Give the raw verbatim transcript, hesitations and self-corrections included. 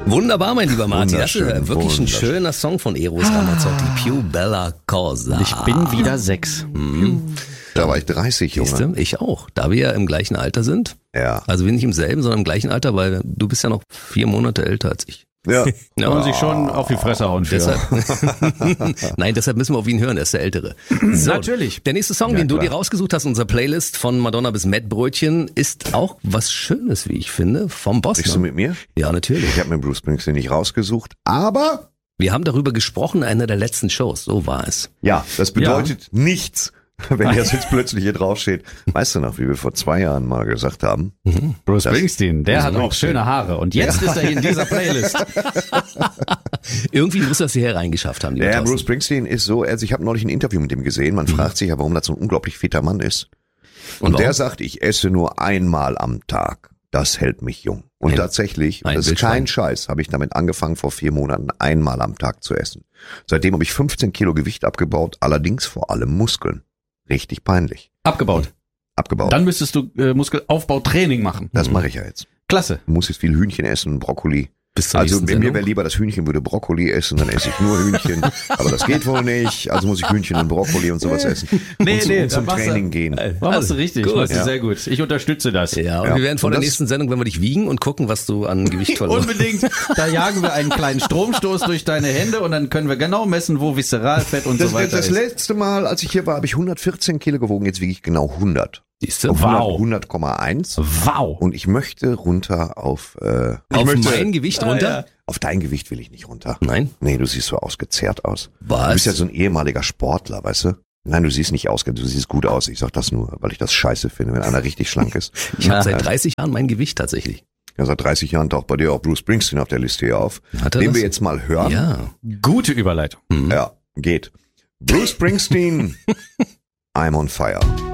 Wunderbar, mein lieber Martin. Das ist Wunderschön, wirklich ein schöner Song von Eros Ramazzotti. Più bella cosa. Und ich bin wieder sechs. Mhm. Da war ich dreißig, Junge. Siehste, ich auch. Da wir ja im gleichen Alter sind. Ja. Also wir nicht im selben, sondern im gleichen Alter, weil du bist ja noch vier Monate älter als ich. Ja. Kann man sich schon auf die Fresse hauen für. Deshalb, Nein, deshalb müssen wir auf ihn hören, er ist der Ältere. So, Natürlich. Der nächste Song, Ja, den du klar. dir rausgesucht hast, unserer Playlist von Madonna bis Mettbrötchen, ist auch was Schönes, wie ich finde, vom Boss. Bist du mit mir? Ja, natürlich. Ich habe mir Bruce Springsteen nicht rausgesucht, aber Wir haben darüber gesprochen in einer der letzten Shows, so war es. ja, das bedeutet nichts, wenn das jetzt plötzlich hier draufsteht. Weißt du noch, wie wir vor zwei Jahren mal gesagt haben? Bruce Springsteen, der muss hat man auch auch schöne Haare. Und jetzt ist er hier in dieser Playlist. Irgendwie muss das hierher reingeschafft haben, die Ja, Bruce Springsteen ist so, also ich habe neulich ein Interview mit ihm gesehen, man fragt sich ja, warum das so ein unglaublich fitter Mann ist. Und, Und der warum? sagt, ich esse nur einmal am Tag. Das hält mich jung. Und Ein- tatsächlich, ein das ist Wildschwein. kein Scheiß, habe ich damit angefangen, vor vier Monaten einmal am Tag zu essen. Seitdem habe ich fünfzehn Kilo Gewicht abgebaut, allerdings vor allem Muskeln. Richtig peinlich. Abgebaut. Abgebaut. Dann müsstest du äh, Muskelaufbautraining machen. das mache ich ja jetzt. Klasse. Du musst jetzt viel Hühnchen essen, Brokkoli. Bis zur Also nächsten mir Sendung. wäre lieber, das Hühnchen würde Brokkoli essen, dann esse ich nur Hühnchen. Aber das geht wohl nicht. Also muss ich Hühnchen und Brokkoli und sowas essen. Nee, und, zu- nee, und zum dann machst du- Training gehen. Machst Also, du richtig. gut. Machst du Ja. sehr gut. Ich unterstütze das. Ja, und Ja. wir werden vor Und der das- nächsten Sendung, wenn wir dich wiegen und gucken, was du an Gewicht verloren hast. Unbedingt. Da jagen wir einen kleinen Stromstoß durch deine Hände und dann können wir genau messen, wo Viszeralfett und Das, so weiter das ist. letzte Mal, als ich hier war, habe ich hundertvierzehn Kilo gewogen. Jetzt wiege ich genau hundert. Siehst du? Auf Wow. hundert Komma eins. Wow. Und ich möchte runter auf, äh, ich Auf möchte, mein Gewicht runter? auf dein Gewicht will ich nicht runter. Nein. Nee, du siehst so ausgezehrt aus. Was? Du bist ja so ein ehemaliger Sportler, weißt du? Nein, du siehst nicht aus, du siehst gut aus. Ich sag das nur, weil ich das scheiße finde, wenn einer richtig schlank ist. Ich habe seit dreißig Jahren mein Gewicht tatsächlich. Ja, seit dreißig Jahren taucht bei dir auch Bruce Springsteen auf der Liste hier auf. Hat er Den das? wir jetzt mal hören. Ja. Gute Überleitung. Mhm. Ja, geht. Bruce Springsteen, I'm on fire.